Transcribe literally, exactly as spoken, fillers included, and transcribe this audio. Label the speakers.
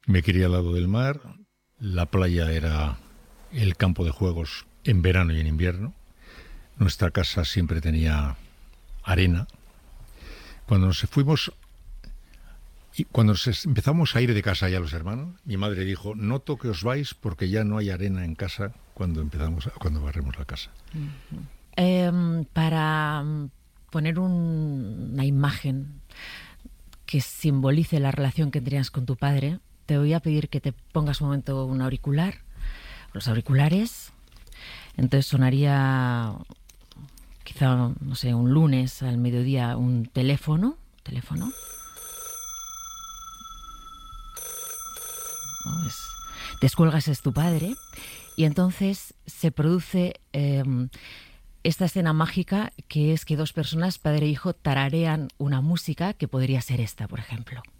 Speaker 1: Me crié al lado del mar, la playa era el campo de juegos en verano y en invierno. Nuestra casa siempre tenía arena. Cuando nos fuimos y cuando nos empezamos a ir de casa ya los hermanos, mi madre dijo: noto que os vais porque ya no hay arena en casa cuando empezamos a, cuando barremos la casa.
Speaker 2: Uh-huh. Eh, para poner un, una imagen que simbolice la relación que tenías con tu padre, te voy a pedir que te pongas un momento un auricular, los auriculares. Entonces sonaría, quizá, no sé, un lunes al mediodía, un teléfono, teléfono. ¿No? Es, descuelgas, es tu padre, y entonces se produce eh, esta escena mágica, que es que dos personas, padre e hijo, tararean una música que podría ser esta, por ejemplo.